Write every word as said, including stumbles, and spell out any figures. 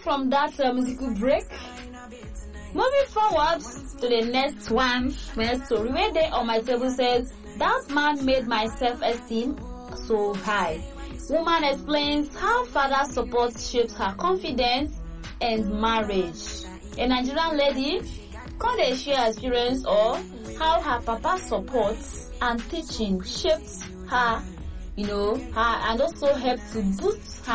back from that uh, musical break. Moving forward to the next one, next story where they on my table says, that man made my self-esteem so high. Woman explains how father support shapes her confidence and marriage. A Nigerian lady can they share experience or how her papa supports and teaching shapes her, you know, her and also helps to boost her